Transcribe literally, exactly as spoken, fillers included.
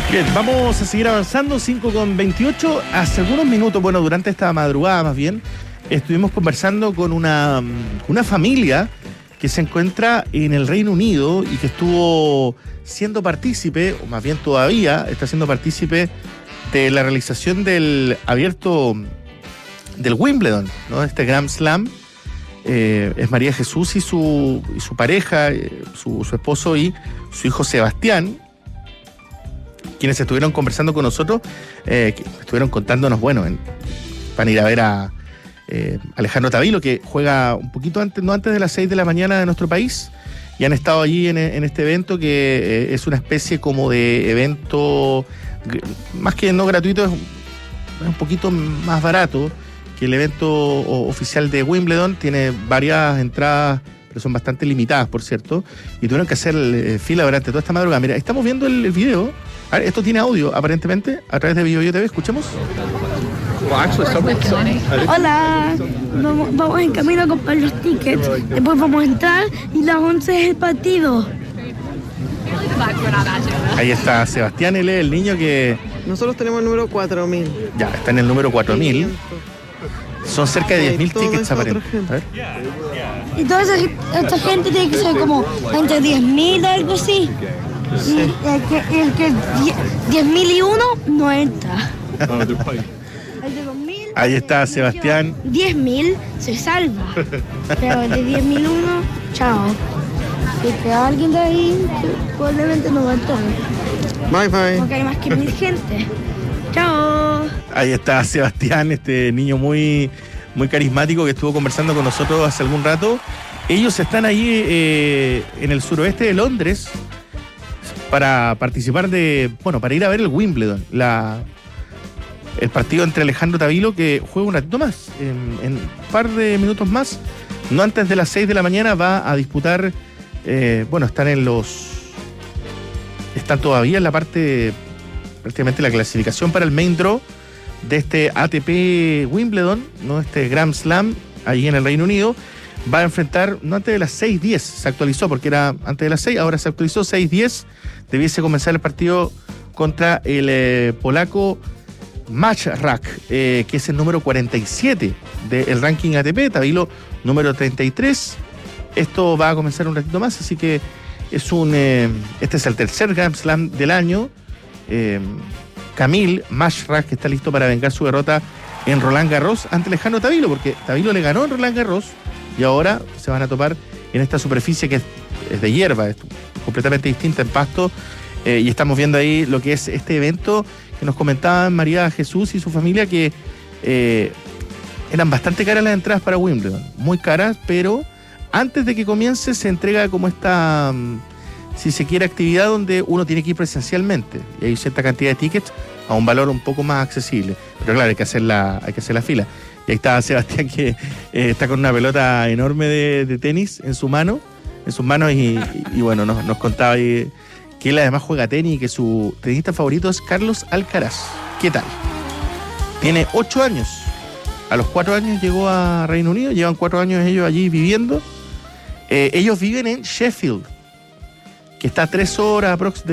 Bien, vamos a seguir avanzando, cinco con veintiocho. Hace algunos minutos, bueno, durante esta madrugada más bien, estuvimos conversando con una, una familia que se encuentra en el Reino Unido y que estuvo siendo partícipe, o más bien todavía está siendo partícipe de la realización del abierto del Wimbledon, ¿no? Este Grand Slam. Eh, es María Jesús y su, y su pareja, eh, su, su esposo y su hijo Sebastián, quienes estuvieron conversando con nosotros, eh, que estuvieron contándonos, bueno, en, van a ir a ver a eh, Alejandro Tavilo, que juega un poquito antes, no antes de las seis de la mañana de nuestro país, y han estado allí en, en este evento que eh, es una especie como de evento, más que no gratuito, es un, es un poquito más barato que el evento oficial de Wimbledon. Tiene varias entradas, pero son bastante limitadas, por cierto, y tuvieron que hacer eh, fila durante toda esta madrugada. Mira, estamos viendo el, el video. A ver, esto tiene audio, aparentemente, a través de BioBio T V. Escuchemos. Hola, vamos, vamos en camino a comprar los tickets, después vamos a entrar y las once es el partido. Ahí está Sebastián, él es el niño que... Nosotros tenemos el número cuatro mil. Ya, está en el número cuatro mil. Son cerca de diez mil tickets, aparentemente. A ver. Y toda esa, esta gente tiene que ser como entre diez mil o algo así. Sí. Y el que, el que diez mil y uno no entra. El de dos mil. Ahí está Sebastián. diez mil se salva. Pero el de diez mil uno, chao. Y que alguien de ahí probablemente no va a entrar. Bye bye. Porque hay más que mil gente. Chao. Ahí está Sebastián, este niño muy, muy carismático que estuvo conversando con nosotros hace algún rato. Ellos están ahí eh, en el suroeste de Londres para participar de, bueno, para ir a ver el Wimbledon, la, el partido entre Alejandro Tavilo, que juega un ratito más, en, en un par de minutos más, no antes de las seis de la mañana, va a disputar, eh, bueno, están en los, están todavía en la parte, prácticamente la clasificación para el main draw de este A T P Wimbledon, ¿no? Este Grand Slam, allí en el Reino Unido. Va a enfrentar, no antes de las seis diez, se actualizó porque era antes de las seis, ahora se actualizó, seis diez, debiese comenzar el partido contra el eh, polaco Maćrak, eh, que es el número cuarenta y siete del ranking A T P, Tavilo número treinta y tres. Esto va a comenzar un ratito más, así que es un eh, este es el tercer Grand Slam del año. Eh, Kamil Maćrak, que está listo para vengar su derrota en Roland Garros ante Alejandro Tavilo, porque Tavilo le ganó en Roland Garros y ahora se van a topar en esta superficie que es, es de hierba, es completamente distinta en pasto, eh, y estamos viendo ahí lo que es este evento que nos comentaban María Jesús y su familia, que eh, eran bastante caras las entradas para Wimbledon, muy caras, pero antes de que comience se entrega como esta, si se quiere, actividad donde uno tiene que ir presencialmente y hay cierta cantidad de tickets a un valor un poco más accesible, pero claro, hay que hacer la, hay que hacer la fila. Y ahí está Sebastián, que eh, está con una pelota enorme de, de tenis en su mano, en sus manos, y, y, y bueno, nos, nos contaba ahí que él además juega tenis y que su tenista favorito es Carlos Alcaraz. ¿Qué tal? Tiene ocho años. A los cuatro años llegó a Reino Unido, llevan cuatro años ellos allí viviendo. Eh, ellos viven en Sheffield, que está a tres horas aproximadamente